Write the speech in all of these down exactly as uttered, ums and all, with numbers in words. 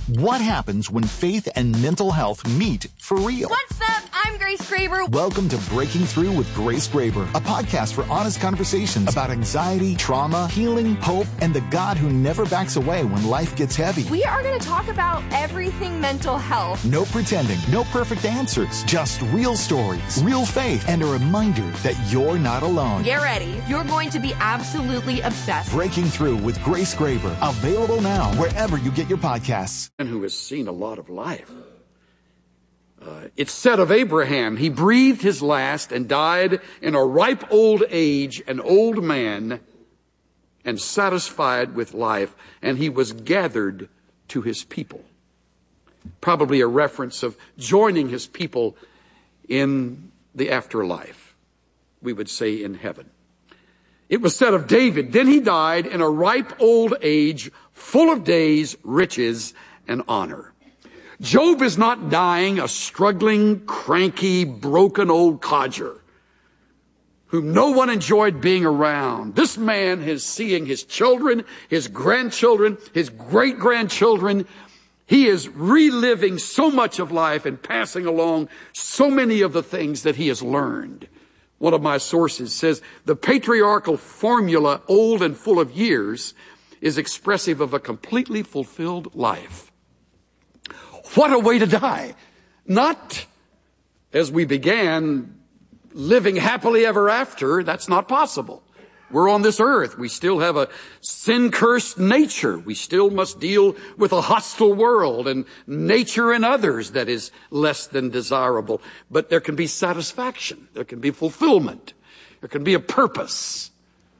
What happens when faith and mental health meet for real? What's up? I'm Grace Graber. Welcome to Breaking Through with Grace Graber, a podcast for honest conversations about anxiety, trauma, healing, hope, and the God who never backs away when life gets heavy. We are going to talk about everything mental health. No pretending, no perfect answers, just real stories, real faith, and a reminder that you're not alone. Get ready. You're going to be absolutely obsessed. Breaking Through with Grace Graber, available now wherever you get your podcasts. Who has seen a lot of life. Uh, it's said of Abraham, he breathed his last and died in a ripe old age, an old man, and satisfied with life, and he was gathered to his people. Probably a reference of joining his people in the afterlife, we would say in heaven. It was said of David, then he died in a ripe old age, full of days, riches, and honor. Job is not dying a struggling, cranky, broken old codger whom no one enjoyed being around. This man is seeing his children, his grandchildren, his great-grandchildren. He is reliving so much of life and passing along so many of the things that he has learned. One of my sources says the patriarchal formula, old and full of years, is expressive of a completely fulfilled life. What a way to die. Not as we began living happily ever after. That's not possible. We're on this earth. We still have a sin-cursed nature. We still must deal with a hostile world and nature in others that is less than desirable. But there can be satisfaction. There can be fulfillment. There can be a purpose.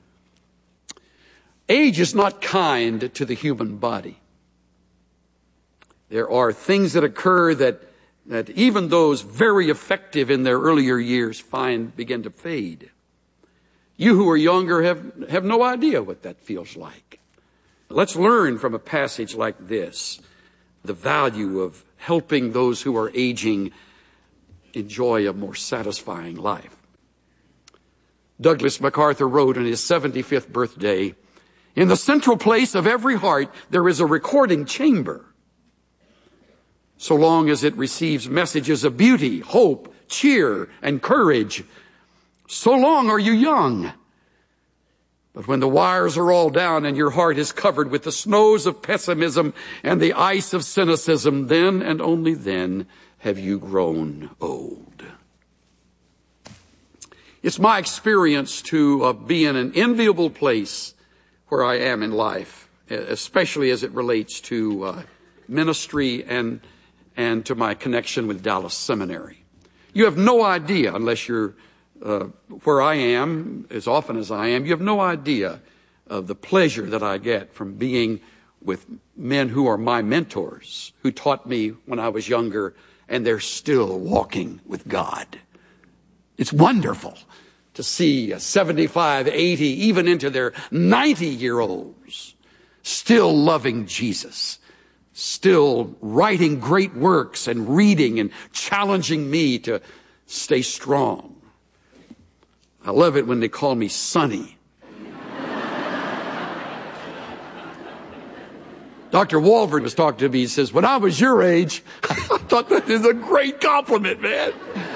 Age is not kind to the human body. There are things that occur that, that even those very effective in their earlier years find begin to fade. You who are younger have, have no idea what that feels like. Let's learn from a passage like this the value of helping those who are aging enjoy a more satisfying life. Douglas MacArthur wrote on his seventy-fifth birthday, in the central place of every heart there is a recording chamber. So long as it receives messages of beauty, hope, cheer, and courage, so long are you young. But when the wires are all down and your heart is covered with the snows of pessimism and the ice of cynicism, then and only then have you grown old. It's my experience to uh, be in an enviable place where I am in life, especially as it relates to uh, ministry and and to my connection with Dallas Seminary. You have no idea, unless you're uh, where I am, as often as I am, you have no idea of the pleasure that I get from being with men who are my mentors, who taught me when I was younger, and they're still walking with God. It's wonderful to see seventy-five, eighty, even into their ninety-year-olds still loving Jesus, still writing great works and reading and challenging me to stay strong. I love it when they call me Sonny. Doctor Walford was talking to me. He says, when I was your age, I thought that is a great compliment, man.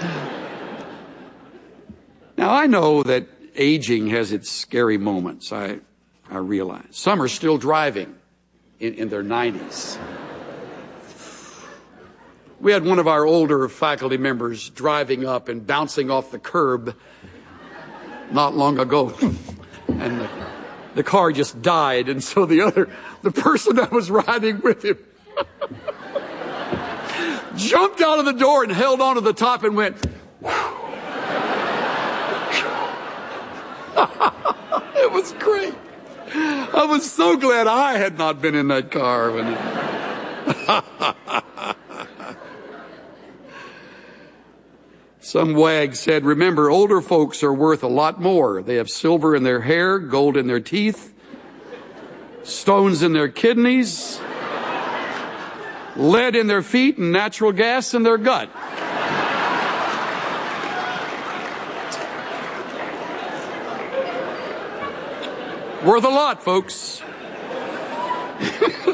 Now, I know that aging has its scary moments. I, I realize. Some are still driving in, in their nineties. We had one of our older faculty members driving up and bouncing off the curb not long ago. And the, the car just died. And so the other, the person that was riding with him jumped out of the door and held onto the top and went, it was great. I was so glad I had not been in that car. When it... Some wag said, remember, older folks are worth a lot more. They have silver in their hair, gold in their teeth, stones in their kidneys, lead in their feet, and natural gas in their gut. Worth a lot, folks.